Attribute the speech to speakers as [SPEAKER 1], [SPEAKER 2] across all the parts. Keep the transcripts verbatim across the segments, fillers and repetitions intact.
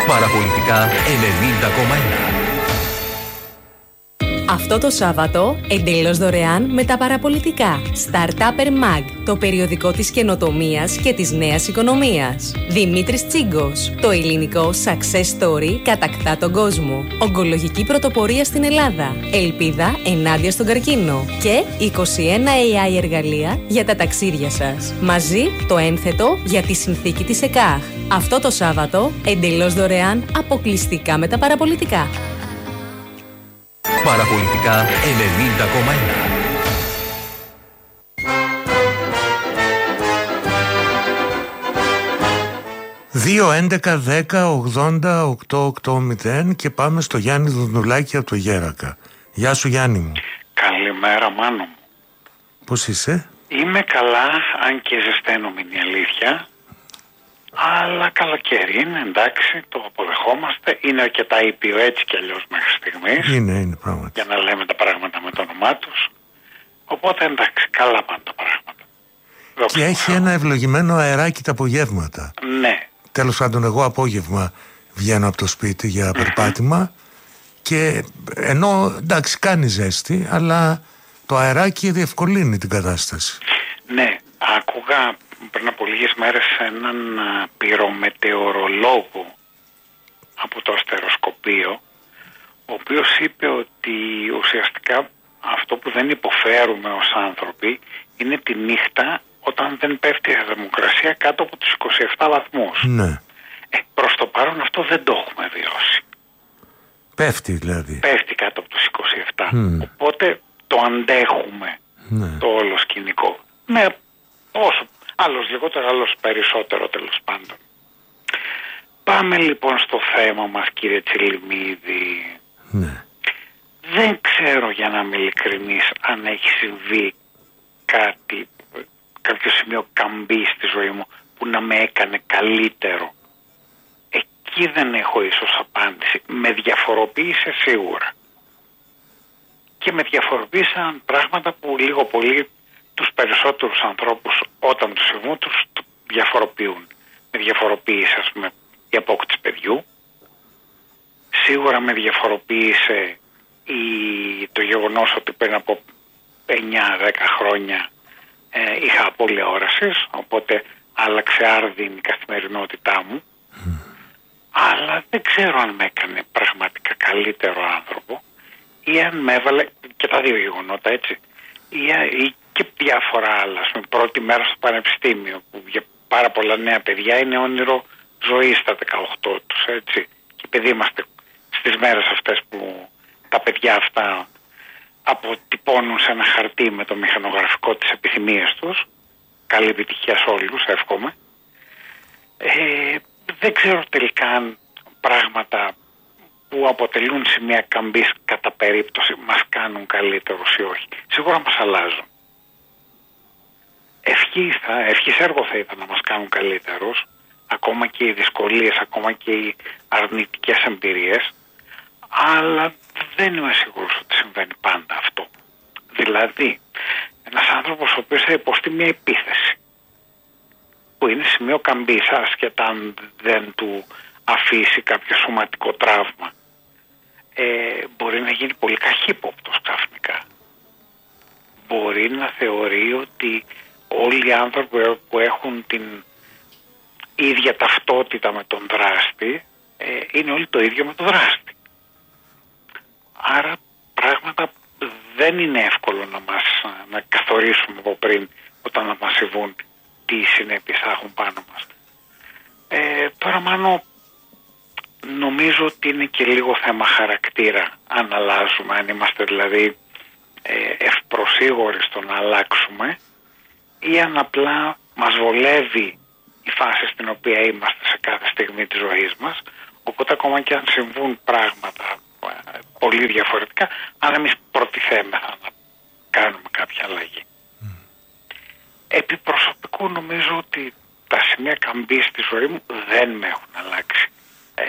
[SPEAKER 1] Παραπολιτικά ενενήντα κόμμα ένα.
[SPEAKER 2] Αυτό το Σάββατο, εντελώς δωρεάν με τα παραπολιτικά. Startupper Mag, το περιοδικό της καινοτομίας και της νέας οικονομίας. Δημήτρης Τσίγκος, το ελληνικό success story κατακτά τον κόσμο. Ογκολογική πρωτοπορία στην Ελλάδα. Ελπίδα ενάντια στον καρκίνο. Και είκοσι ένα έι άι εργαλεία για τα ταξίδια σας. Μαζί το ένθετο για τη συνθήκη της ΕΚΑΧ. Αυτό το Σάββατο, εντελώς δωρεάν, αποκλειστικά με τα παραπολιτικά.
[SPEAKER 1] Παραπολιτικά ενενήντα κόμμα ένα.
[SPEAKER 3] δύο έντεκα δέκα ογδόντα οκτώ ογδόντα και πάμε στο Γιάννη Δουδουλάκη από το Γέρακα. Γεια σου Γιάννη μου.
[SPEAKER 4] Καλημέρα Μάνο μου.
[SPEAKER 3] Πώς είσαι?
[SPEAKER 4] Είμαι καλά, αν και ζεσταίνομαι είναι η αλήθεια. Αλλά καλοκαίρι είναι, εντάξει, το αποδεχόμαστε. Είναι αρκετά ήπιο έτσι κι αλλιώς μέχρι στιγμής.
[SPEAKER 3] Είναι, είναι πράγματι.
[SPEAKER 4] Για να λέμε τα πράγματα με το όνομά τους. Οπότε εντάξει, καλά πάνε τα πράγματα.
[SPEAKER 3] Και έχει ένα ευλογημένο αεράκι τα απογεύματα.
[SPEAKER 4] Ναι.
[SPEAKER 3] Τέλος πάντων, εγώ απόγευμα βγαίνω από το σπίτι για περπάτημα και ενώ εντάξει κάνει ζέστη, αλλά το αεράκι διευκολύνει την κατάσταση.
[SPEAKER 4] Ναι, άκουγα πριν από λίγες μέρες έναν πυρομετεωρολόγο από το αστεροσκοπείο, ο οποίος είπε ότι ουσιαστικά αυτό που δεν υποφέρουμε ως άνθρωποι είναι τη νύχτα όταν δεν πέφτει η θερμοκρασία κάτω από τους είκοσι επτά βαθμούς.
[SPEAKER 3] Ναι.
[SPEAKER 4] Ε, προς το παρόν αυτό δεν το έχουμε βιώσει.
[SPEAKER 3] Πέφτει δηλαδή.
[SPEAKER 4] Πέφτει κάτω από τους είκοσι επτά.
[SPEAKER 3] Mm.
[SPEAKER 4] Οπότε το αντέχουμε,
[SPEAKER 3] ναι.
[SPEAKER 4] το όλο σκηνικό. Με όσο, άλλος λιγότερο, άλλος περισσότερο τέλος πάντων. Πάμε λοιπόν στο θέμα μας, κύριε Τσιλιμίδη.
[SPEAKER 3] Ναι.
[SPEAKER 4] Δεν ξέρω, για να είμαι ειλικρινής, αν έχει συμβεί κάτι, κάποιο σημείο καμπή στη ζωή μου που να με έκανε καλύτερο. Εκεί δεν έχω ίσως απάντηση. Με διαφοροποίησε σίγουρα. Και με διαφοροποίησαν πράγματα που λίγο πολύ τους περισσότερους ανθρώπους όταν τους συμβούν τους διαφοροποιούν. Με διαφοροποίησε, ας πούμε, η απόκτηση παιδιού. Σίγουρα με διαφοροποίησε η, το γεγονός ότι πριν από εννιά δέκα χρόνια ε, είχα απώλεια όρασης, οπότε άλλαξε άρδιν η καθημερινότητά μου. Mm. Αλλά δεν ξέρω αν με έκανε πραγματικά καλύτερο άνθρωπο ή αν με έβαλε, και τα δύο γεγονότα έτσι, ή, ή και διάφορα άλλα. Στην πρώτη μέρα στο πανεπιστήμιο που για πάρα πολλά νέα παιδιά είναι όνειρο ζωή στα δεκαοκτώ τους, έτσι. Και επειδή είμαστε στις μέρες αυτές που τα παιδιά αυτά αποτυπώνουν σε ένα χαρτί με το μηχανογραφικό τις επιθυμίες τους, καλή επιτυχία σε όλους, εύχομαι. Ε, δεν ξέρω τελικά αν πράγματα που αποτελούν σημεία καμπής κατά περίπτωση μας κάνουν καλύτερους ή όχι. Σίγουρα μας αλλάζουν. Ευχής, θα, ευχής έργο θα ήταν να μας κάνουν καλύτερους, ακόμα και οι δυσκολίες, ακόμα και οι αρνητικές εμπειρίες, αλλά δεν είμαι σίγουρος ότι συμβαίνει πάντα αυτό. Δηλαδή, ένας άνθρωπος ο οποίος θα υποστεί μια επίθεση, που είναι σημείο καμπής, ασχετά αν δεν του αφήσει κάποιο σωματικό τραύμα, ε, μπορεί να γίνει πολύ καχύποπτος ξαφνικά. Μπορεί να θεωρεί ότι όλοι οι άνθρωποι που έχουν την ίδια ταυτότητα με τον δράστη ε, είναι όλοι το ίδιο με τον δράστη. Άρα πράγματα δεν είναι εύκολο να μας να καθορίσουμε από πριν όταν να μας συμβούν τι συνέπειες θα έχουν πάνω μας. Ε, τώρα μάλλον νομίζω ότι είναι και λίγο θέμα χαρακτήρα αν αλλάζουμε, αν είμαστε δηλαδή ε, ευπροσίγουροι στο να αλλάξουμε ή αν απλά μας βολεύει η φάση στην οποία είμαστε σε κάθε στιγμή της ζωής μας, οπότε ακόμα και αν συμβούν πράγματα ε, πολύ διαφορετικά, αν εμείς προτιθέμεθα να κάνουμε κάποια αλλαγή. Mm. Επί προσωπικού νομίζω ότι τα σημεία καμπής στη ζωή μου δεν με έχουν αλλάξει. Ε,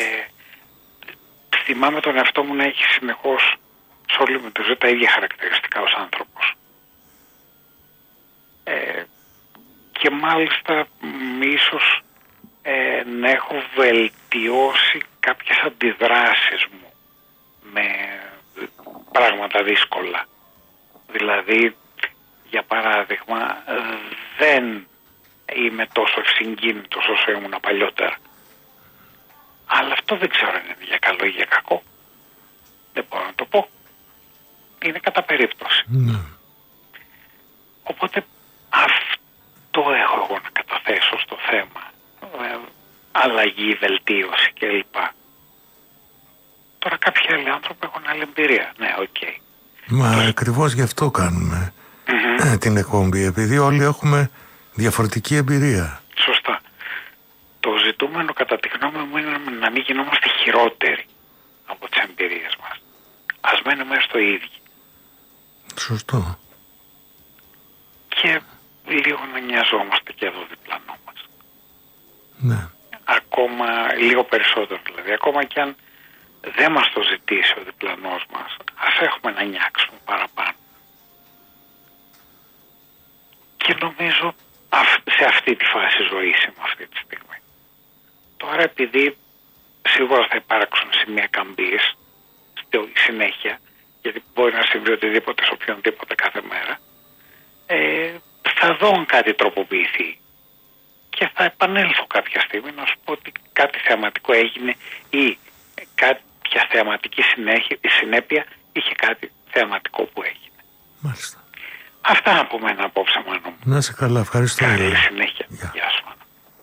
[SPEAKER 4] θυμάμαι τον εαυτό μου να έχει συνεχώς σε όλη μου τη ζωή τα ίδια χαρακτηριστικά ως άνθρωπος. Ε, και μάλιστα ίσως ε, να έχω βελτιώσει κάποιες αντιδράσεις μου με πράγματα δύσκολα. Δηλαδή, για παράδειγμα, δεν είμαι τόσο ευσυγκίνητος όσο ήμουν παλιότερα. Αλλά αυτό δεν ξέρω αν είναι για καλό ή για κακό. Δεν μπορώ να το πω. Είναι κατά περίπτωση.
[SPEAKER 3] Ναι.
[SPEAKER 4] Οπότε αυτό έχω εγώ να καταθέσω στο θέμα. Ε, αλλαγή, βελτίωση κλπ. Τώρα κάποιοι άλλοι άνθρωποι έχουν άλλη εμπειρία. Ναι, οκ. Okay.
[SPEAKER 3] Μα το... ακριβώς γι' αυτό κάνουμε mm-hmm. την εκπομπή. Επειδή όλοι έχουμε διαφορετική εμπειρία.
[SPEAKER 4] Σωστά. Το ζητούμενο κατά τη γνώμη μου είναι να μην γινόμαστε χειρότεροι από τις εμπειρίες μας. Ας μένουμε στο ίδιο.
[SPEAKER 3] Σωστό.
[SPEAKER 4] Και λίγο να νοιαζόμαστε και εδώ διπλανό μας.
[SPEAKER 3] Ναι.
[SPEAKER 4] Ακόμα λίγο περισσότερο δηλαδή. Ακόμα και αν δεν μας το ζητήσει ο διπλανός μας, ας έχουμε να νιάξουμε παραπάνω. Και νομίζω σε αυτή τη φάση ζωής είμαι αυτή τη στιγμή. Τώρα επειδή σίγουρα θα υπάρξουν σημεία καμπής στη συνέχεια, γιατί μπορεί να συμβεί οτιδήποτε σε οποιονδήποτε κάθε μέρα, ε, θα δω αν κάτι τροποποιηθεί και θα επανέλθω κάποια στιγμή να σου πω ότι κάτι θεαματικό έγινε ή κάποια θεαματική συνέχεια, συνέπεια είχε κάτι θεαματικό που έγινε.
[SPEAKER 3] Μάλιστα.
[SPEAKER 4] Αυτά από μένα απόψε, Μάνο μου.
[SPEAKER 3] Να είσαι καλά, ευχαριστώ.
[SPEAKER 4] Καλή συνέχεια.
[SPEAKER 3] Yeah.